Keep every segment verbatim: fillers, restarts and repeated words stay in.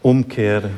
Umkehr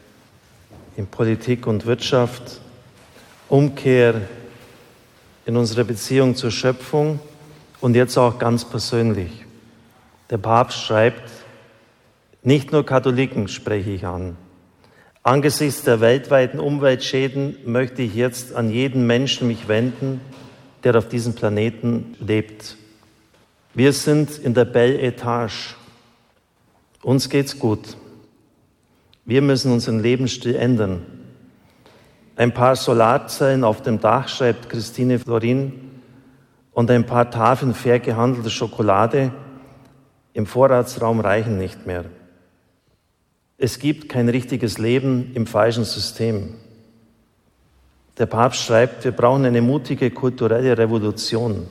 in Politik und Wirtschaft, Umkehr in unserer Beziehung zur Schöpfung und jetzt auch ganz persönlich. Der Papst schreibt, nicht nur Katholiken spreche ich an. Angesichts der weltweiten Umweltschäden möchte ich jetzt an jeden Menschen mich wenden, der auf diesem Planeten lebt. Wir sind in der Belle Etage. Uns geht's gut. Wir müssen unseren Lebensstil ändern. Ein paar Solarzellen auf dem Dach, schreibt Christine Florin, und ein paar Tafeln fair gehandelter Schokolade im Vorratsraum reichen nicht mehr. Es gibt kein richtiges Leben im falschen System. Der Papst schreibt, wir brauchen eine mutige kulturelle Revolution.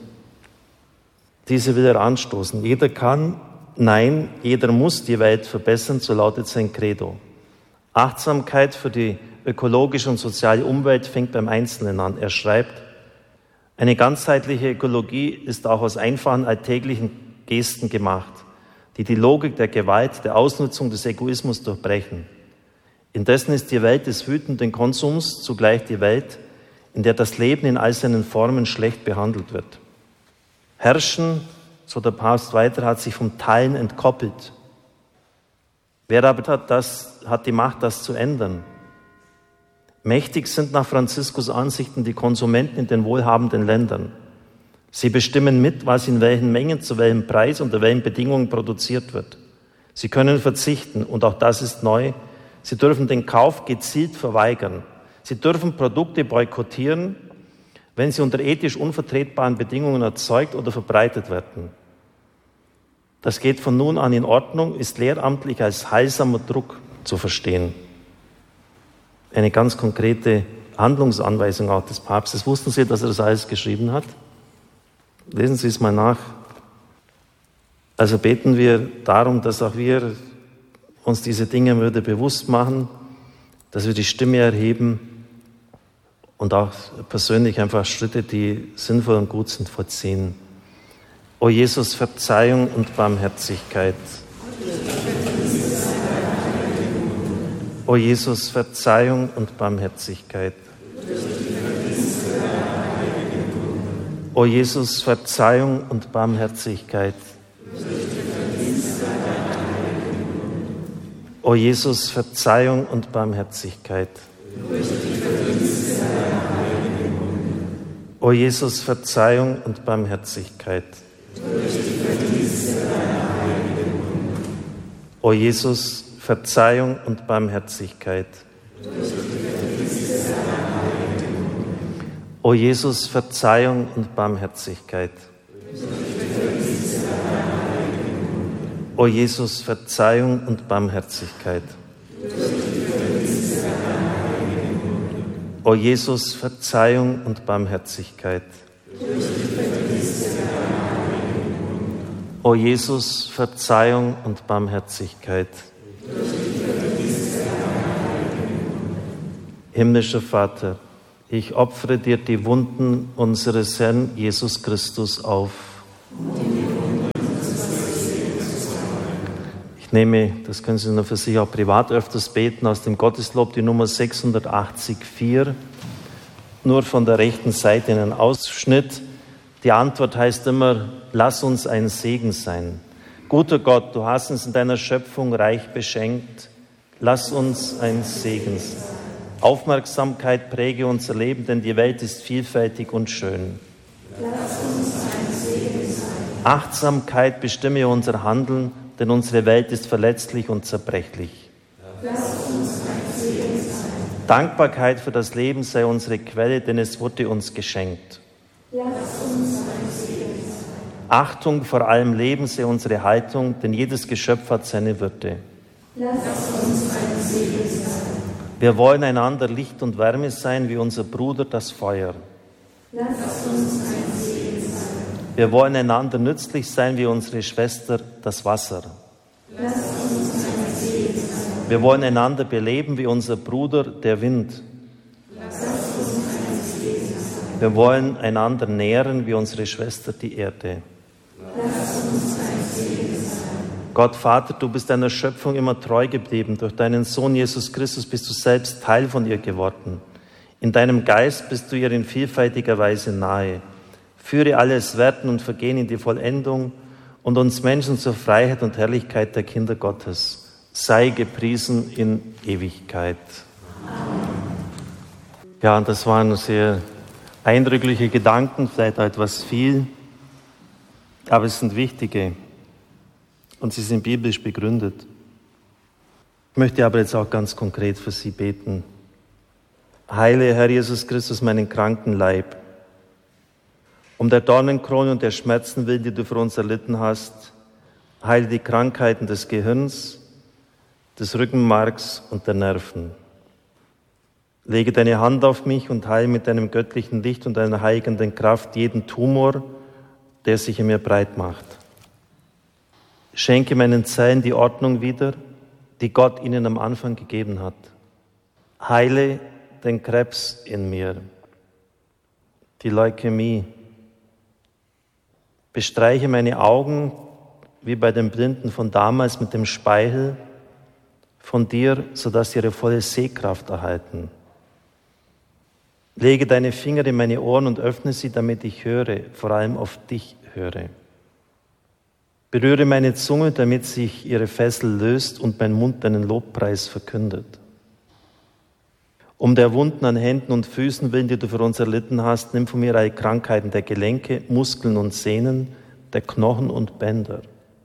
Diese will er anstoßen. Jeder kann, nein, jeder muss die Welt verbessern, so lautet sein Credo. Achtsamkeit für die ökologische und soziale Umwelt fängt beim Einzelnen an. Er schreibt, eine ganzheitliche Ökologie ist auch aus einfachen alltäglichen Gesten gemacht, die die Logik der Gewalt, der Ausnutzung des Egoismus durchbrechen. Indessen ist die Welt des wütenden Konsums zugleich die Welt, in der das Leben in all seinen Formen schlecht behandelt wird. Herrschen, so der Papst weiter, hat sich vom Teilen entkoppelt. Wer aber hat, das, hat die Macht, das zu ändern? Mächtig sind nach Franziskus Ansichten die Konsumenten in den wohlhabenden Ländern. Sie bestimmen mit, was in welchen Mengen, zu welchem Preis, unter welchen Bedingungen produziert wird. Sie können verzichten, und auch das ist neu. Sie dürfen den Kauf gezielt verweigern. Sie dürfen Produkte boykottieren, wenn sie unter ethisch unvertretbaren Bedingungen erzeugt oder verbreitet werden. Das geht von nun an in Ordnung, ist lehramtlich als heilsamer Druck zu verstehen. Eine ganz konkrete Handlungsanweisung auch des Papstes. Wussten Sie, dass er das alles geschrieben hat? Lesen Sie es mal nach. Also beten wir darum, dass auch wir uns diese Dinge wieder bewusst machen, dass wir die Stimme erheben und auch persönlich einfach Schritte, die sinnvoll und gut sind, vollziehen. O Jesus, Verzeihung und Barmherzigkeit. O Jesus, Verzeihung und Barmherzigkeit. O Jesus, Verzeihung und Barmherzigkeit. O Jesus, Verzeihung und Barmherzigkeit. O Jesus, Verzeihung und Barmherzigkeit. O Jesus, Verzeihung und Barmherzigkeit. O Jesus, Verzeihung und Barmherzigkeit. O Jesus, Verzeihung und Barmherzigkeit. O Jesus, Verzeihung und Barmherzigkeit. O Jesus, Verzeihung und Barmherzigkeit. Himmlischer Vater, ich opfere dir die Wunden unseres Herrn Jesus Christus auf. Ich nehme, das können Sie nur für sich auch privat öfters beten, aus dem Gotteslob die Nummer sechshundertachtzig vier, nur von der rechten Seite einen Ausschnitt. Die Antwort heißt immer, lass uns ein Segen sein. Guter Gott, du hast uns in deiner Schöpfung reich beschenkt. Lass uns ein Segen sein. Aufmerksamkeit präge unser Leben, denn die Welt ist vielfältig und schön. Lass uns ein Segen sein. Achtsamkeit bestimme unser Handeln, denn unsere Welt ist verletzlich und zerbrechlich. Lass uns ein Segen sein. Dankbarkeit für das Leben sei unsere Quelle, denn es wurde uns geschenkt. Lass uns ein Segen sein. Achtung vor allem Leben sei unsere Haltung, denn jedes Geschöpf hat seine Würde. Lass uns ein Segen sein. Wir wollen einander Licht und Wärme sein, wie unser Bruder das Feuer. Lass uns ein Segen sein. Wir wollen einander nützlich sein, wie unsere Schwester das Wasser. Lass uns ein Segen sein. Wir wollen einander beleben, wie unser Bruder der Wind. Lass uns ein Segen sein. Wir wollen einander nähren, wie unsere Schwester die Erde. Lass uns ein Segen sein. Gott Vater, du bist deiner Schöpfung immer treu geblieben. Durch deinen Sohn Jesus Christus bist du selbst Teil von ihr geworden. In deinem Geist bist du ihr in vielfältiger Weise nahe. Führe alles Werden und Vergehen in die Vollendung und uns Menschen zur Freiheit und Herrlichkeit der Kinder Gottes. Sei gepriesen in Ewigkeit. Ja, und das waren sehr eindrückliche Gedanken, vielleicht auch etwas viel, aber es sind wichtige und sie sind biblisch begründet. Ich möchte aber jetzt auch ganz konkret für Sie beten. Heile, Herr Jesus Christus, meinen kranken Leib. Um der Dornenkrone und der Schmerzen willen, die du für uns erlitten hast, heile die Krankheiten des Gehirns, des Rückenmarks und der Nerven. Lege deine Hand auf mich und heile mit deinem göttlichen Licht und deiner heilenden Kraft jeden Tumor, der sich in mir breit macht. Schenke meinen Zellen die Ordnung wieder, die Gott ihnen am Anfang gegeben hat. Heile den Krebs in mir, die Leukämie. Bestreiche meine Augen, wie bei den Blinden von damals, mit dem Speichel von dir, sodass sie ihre volle Sehkraft erhalten. Lege deine Finger in meine Ohren und öffne sie, damit ich höre, vor allem auf dich höre. Berühre meine Zunge, damit sich ihre Fessel löst und mein Mund deinen Lobpreis verkündet. Um der Wunden an Händen und Füßen willen, die du für uns erlitten hast, nimm von mir alle Krankheiten der Gelenke, Muskeln und Sehnen, der Knochen und Bänder.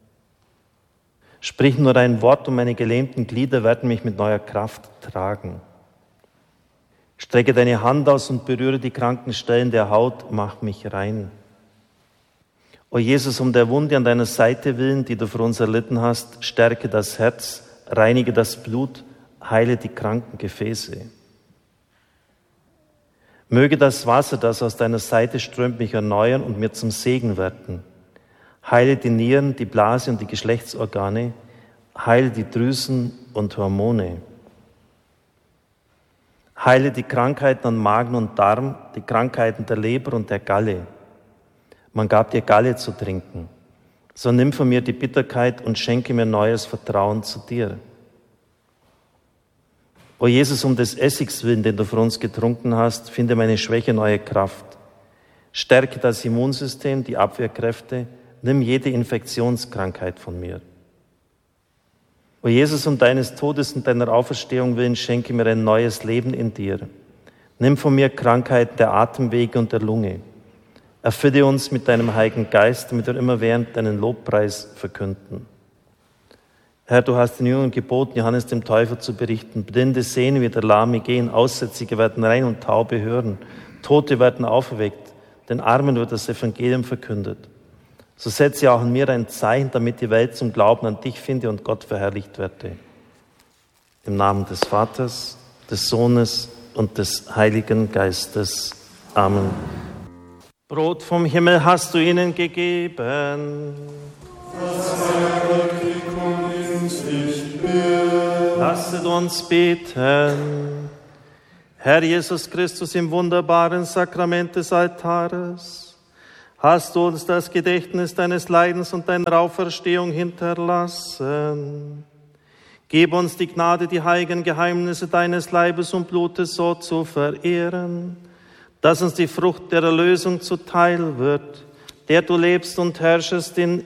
Sprich nur ein Wort und meine gelähmten Glieder werden mich mit neuer Kraft tragen. Strecke deine Hand aus und berühre die kranken Stellen der Haut, mach mich rein. O Jesus, um der Wunde an deiner Seite willen, die du für uns erlitten hast, stärke das Herz, reinige das Blut, heile die kranken Gefäße. Möge das Wasser, das aus deiner Seite strömt, mich erneuern und mir zum Segen werden. Heile die Nieren, die Blase und die Geschlechtsorgane, heile die Drüsen und Hormone. Heile die Krankheiten an Magen und Darm, die Krankheiten der Leber und der Galle. Man gab dir Galle zu trinken. So nimm von mir die Bitterkeit und schenke mir neues Vertrauen zu dir. O Jesus, um des Essigs willen, den du für uns getrunken hast, finde meine Schwäche neue Kraft. Stärke das Immunsystem, die Abwehrkräfte, nimm jede Infektionskrankheit von mir. O Jesus, um deines Todes und deiner Auferstehung willen, schenke mir ein neues Leben in dir. Nimm von mir Krankheiten der Atemwege und der Lunge. Erfülle uns mit deinem Heiligen Geist, damit wir immerwährend deinen Lobpreis verkünden. Herr, du hast den Jüngern geboten, Johannes dem Täufer zu berichten. Blinde sehen wieder, Lahme gehen, Aussätzige werden rein und Taube hören. Tote werden auferweckt, den Armen wird das Evangelium verkündet. So setze auch in mir ein Zeichen, damit die Welt zum Glauben an dich finde und Gott verherrlicht werde. Im Namen des Vaters, des Sohnes und des Heiligen Geistes. Amen. Brot vom Himmel hast du ihnen gegeben. Lasset uns beten. Herr Jesus Christus, im wunderbaren Sakrament des Altares, hast du uns das Gedächtnis deines Leidens und deiner Auferstehung hinterlassen. Gib uns die Gnade, die heiligen Geheimnisse deines Leibes und Blutes so zu verehren, dass uns die Frucht der Erlösung zuteil wird, der du lebst und herrschest in